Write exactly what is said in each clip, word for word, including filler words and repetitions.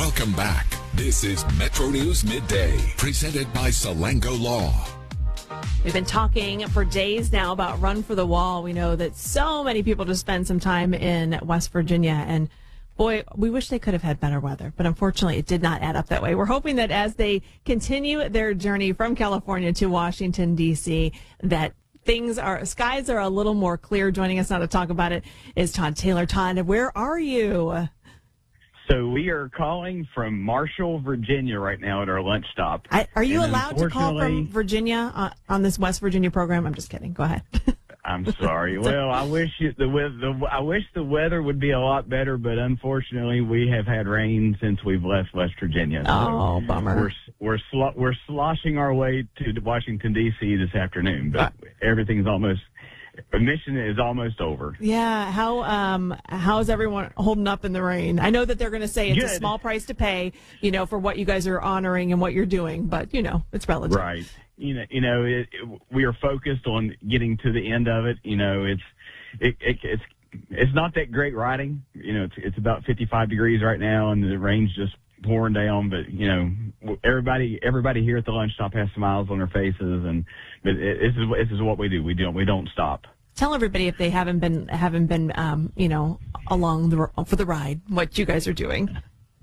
Welcome back. This is Metro News Midday, presented by Salango Law. We've been talking for days now about Run for the Wall. We know that so many people just spend some time in West Virginia, and boy, we wish they could have had better weather, but unfortunately it did not add up that way. We're hoping that as they continue their journey from California to Washington, D C, that things are, skies are a little more clear. Joining us now to talk about it is Todd Taylor. Todd, where are you? So we are calling from Marshall, Virginia right now at our lunch stop. I, are you and allowed to call from Virginia uh, on this West Virginia program? I'm just kidding. Go ahead. I'm sorry. Well, I wish it, the, the I wish the weather would be a lot better, but unfortunately, we have had rain since we've left West Virginia. Oh, so bummer. We're we're slo- we're sloshing our way to Washington D C this afternoon, but uh, everything's almost. Mission is almost over. Yeah. How um how's everyone holding up in the rain? I know that they're going to say it's Good. a small price to pay, you know, for what you guys are honoring and what you're doing, but you know, it's relative. Right. You know, you know, it, it, we are focused on getting to the end of it. You know, it's it, it it's it's not that great riding. You know, it's it's about fifty-five degrees right now, and the rain's just pouring down. But you know, everybody everybody here at the lunch stop has smiles on their faces, and but it, this is this is what we do. We don't we don't stop. Tell everybody if they haven't been haven't been um you know along the for the ride what you guys are doing.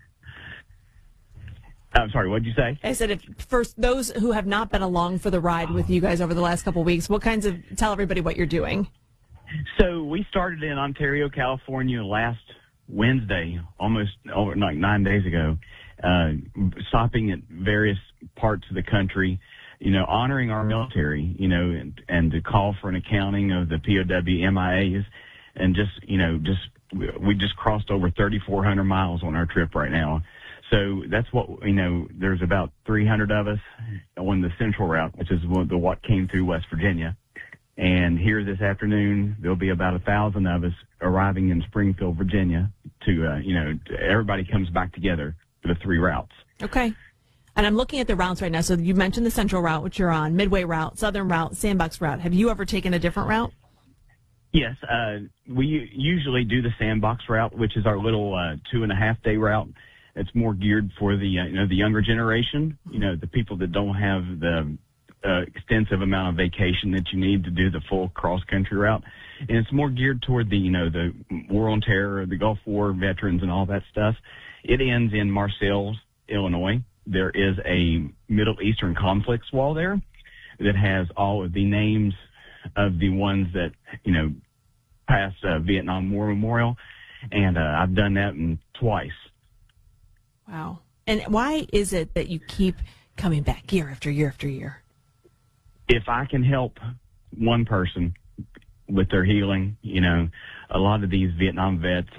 I'm sorry, what did you say? I said if first those who have not been along for the ride with you guys over the last couple of weeks, what kinds of tell everybody what you're doing. So we started in Ontario, California last Wednesday, almost over like nine days ago, uh, stopping at various parts of the country, you know, honoring our military, you know, and, and to call for an accounting of the P O W M I As, and just, you know, just we just crossed over thirty-four hundred miles on our trip right now. So that's what, you know, there's about three hundred of us on the Central Route, which is the what came through West Virginia. And here this afternoon, there'll be about a thousand of us arriving in Springfield, Virginia to, uh, you know, everybody comes back together for the three routes. Okay. And I'm looking at the routes right now. So you mentioned the Central Route, which you're on, Midway Route, Southern Route, Sandbox Route. Have you ever taken a different route? Yes. Uh, we usually do the Sandbox Route, which is our little uh, two and a half day route. It's more geared for the, uh, you know, the younger generation, you know, the people that don't have the uh, extensive amount of vacation that you need to do the full cross-country route. And it's more geared toward the, you know, the war on terror, the Gulf War veterans and all that stuff. It ends in Marseilles, Illinois. There is a Middle Eastern conflicts wall there that has all of the names of the ones that, you know, passed uh, Vietnam War Memorial. And uh, I've done that in twice. Wow. And why is it that you keep coming back year after year after year? If I can help one person with their healing, you know, a lot of these Vietnam vets,